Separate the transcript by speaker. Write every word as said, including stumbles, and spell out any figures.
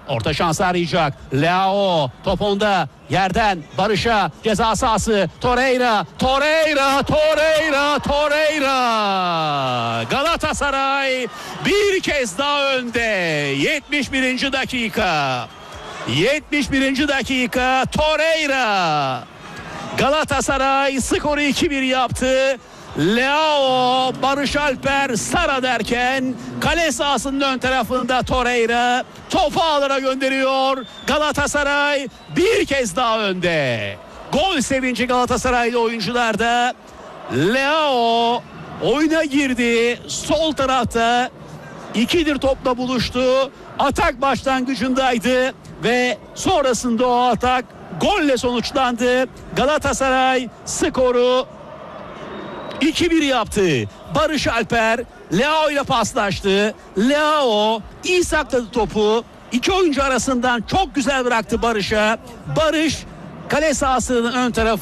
Speaker 1: Orta şansı arayacak. Leao top onda. Yerden Barış'a, ceza sahası. Torreira, Torreira, Torreira, Torreira. Galatasaray bir kez daha önde. yetmiş birinci dakika. yetmiş birinci dakika Torreira. Galatasaray skoru iki bir yaptı. Leao, Barış Alper, Sara derken kale sahasının ön tarafında Torreira topu ağlara gönderiyor. Galatasaray bir kez daha önde. Gol sevinci Galatasaraylı oyuncularda. Leao oyuna girdi. Sol tarafta ikidir topla buluştu. Atak başlangıcındaydı ve sonrasında o atak golle sonuçlandı. Galatasaray skoru iki bir yaptı. Barış Alper Leao ile paslaştı. Leao iyi sakladı topu. İki oyuncu arasından çok güzel bıraktı Barış'a. Barış kale sahasının ön tarafı